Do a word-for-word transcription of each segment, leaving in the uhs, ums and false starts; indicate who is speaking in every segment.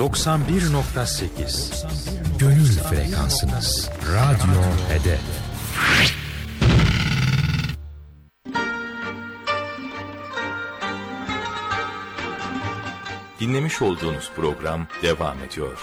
Speaker 1: doksan bir nokta sekiz Gönül frekansınız. Radyo Hedef. Dinlemiş olduğunuz program devam ediyor.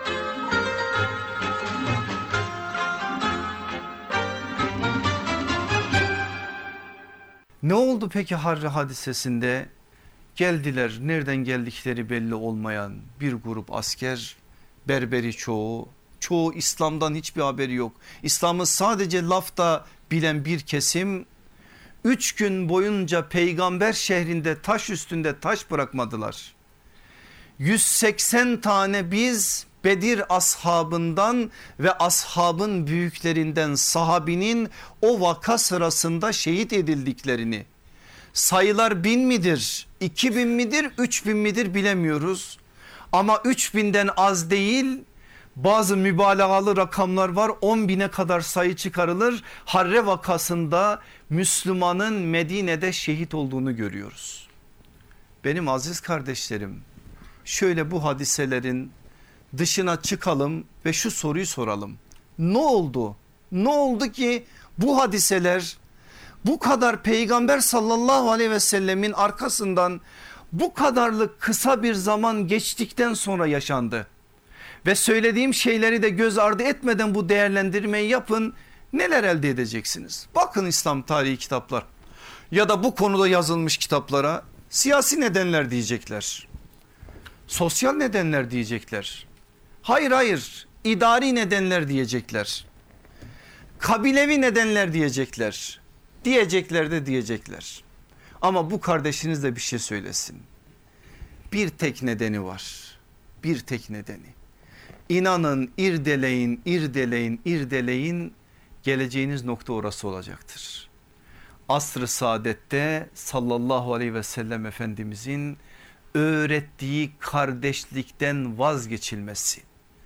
Speaker 2: Ne oldu peki Harre hadisesinde? Geldiler, nereden geldikleri belli olmayan bir grup asker, berberi çoğu, çoğu İslam'dan hiçbir haberi yok. İslam'ı sadece lafta bilen bir kesim, üç gün boyunca peygamber şehrinde taş üstünde taş bırakmadılar. yüz seksen tane biz Bedir ashabından ve ashabın büyüklerinden sahabinin o vaka sırasında şehit edildiklerini, sayılar bin midir, iki bin midir, üç bin midir bilemiyoruz. Ama üç binden az değil, bazı mübalağalı rakamlar var, on bine kadar sayı çıkarılır. Harre vakasında Müslümanın Medine'de şehit olduğunu görüyoruz. Benim aziz kardeşlerim, şöyle bu hadiselerin dışına çıkalım ve şu soruyu soralım. Ne oldu? Ne oldu ki bu hadiseler bu kadar peygamber sallallahu aleyhi ve sellemin arkasından bu kadarlık kısa bir zaman geçtikten sonra yaşandı? Ve söylediğim şeyleri de göz ardı etmeden bu değerlendirmeyi yapın. Neler elde edeceksiniz? Bakın İslam tarihi kitaplar ya da bu konuda yazılmış kitaplara. Siyasi nedenler diyecekler. Sosyal nedenler diyecekler. Hayır hayır, idari nedenler diyecekler. Kabilevi nedenler diyecekler. Diyecekler de diyecekler. Ama bu kardeşiniz de bir şey söylesin. Bir tek nedeni var. Bir tek nedeni. İnanın, irdeleyin, irdeleyin, irdeleyin, geleceğiniz nokta orası olacaktır. Asr-ı saadette sallallahu aleyhi ve sellem Efendimizin öğrettiği kardeşlikten vazgeçilmesi.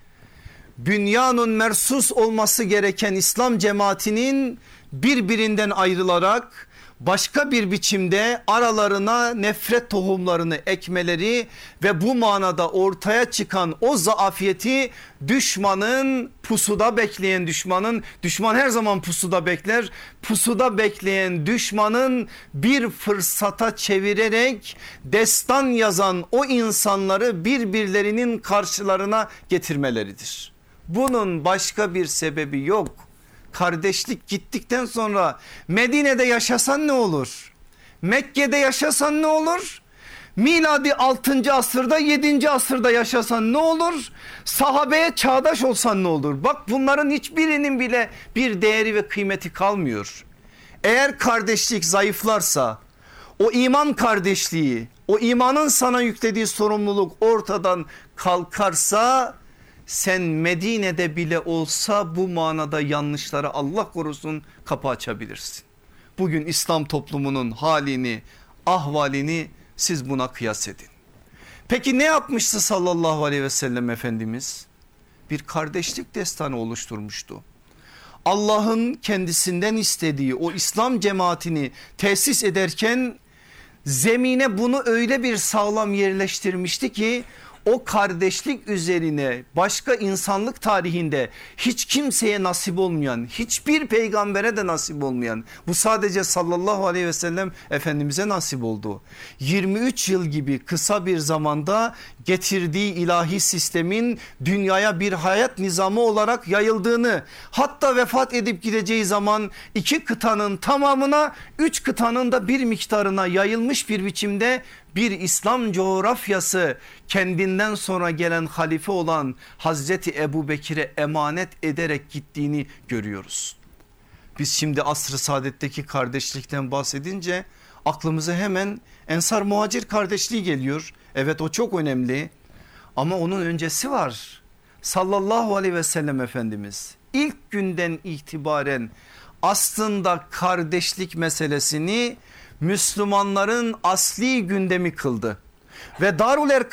Speaker 2: Bünyanın mersus olması gereken İslam cemaatinin birbirinden ayrılarak başka bir biçimde aralarına nefret tohumlarını ekmeleri ve bu manada ortaya çıkan o zaafiyeti düşmanın, pusuda bekleyen düşmanın, düşman her zaman pusuda bekler, pusuda bekleyen düşmanın bir fırsata çevirerek destan yazan o insanları birbirlerinin karşılarına getirmeleridir. Bunun başka bir sebebi yok. Kardeşlik gittikten sonra Medine'de yaşasan ne olur? Mekke'de yaşasan ne olur? Miladi altıncı asırda yedinci asırda yaşasan ne olur? Sahabeye çağdaş olsan ne olur? Bak bunların hiçbirinin bile bir değeri ve kıymeti kalmıyor. Eğer kardeşlik zayıflarsa, o iman kardeşliği, o imanın sana yüklediği sorumluluk ortadan kalkarsa, sen Medine'de bile olsa bu manada yanlışlara Allah korusun kapı açabilirsin. Bugün İslam toplumunun halini, ahvalini siz buna kıyas edin. Peki ne yapmıştı sallallahu aleyhi ve sellem Efendimiz? Bir kardeşlik destanı oluşturmuştu. Allah'ın kendisinden istediği o İslam cemaatini tesis ederken zemine bunu öyle bir sağlam yerleştirmişti ki o kardeşlik üzerine başka insanlık tarihinde hiç kimseye nasip olmayan, hiçbir peygambere de nasip olmayan, bu sadece sallallahu aleyhi ve sellem Efendimiz'e nasip oldu. yirmi üç yıl gibi kısa bir zamanda getirdiği ilahi sistemin dünyaya bir hayat nizamı olarak yayıldığını, hatta vefat edip gideceği zaman iki kıtanın tamamına, üç kıtanın da bir miktarına yayılmış bir biçimde bir İslam coğrafyası kendinden sonra gelen halife olan Hazreti Ebu Bekir'e emanet ederek gittiğini görüyoruz. Biz şimdi asr-ı saadetteki kardeşlikten bahsedince aklımıza hemen Ensar Muhacir kardeşliği geliyor. Evet, o çok önemli ama onun öncesi var. Sallallahu aleyhi ve sellem Efendimiz ilk günden itibaren aslında kardeşlik meselesini Müslümanların asli gündemi kıldı ve Darul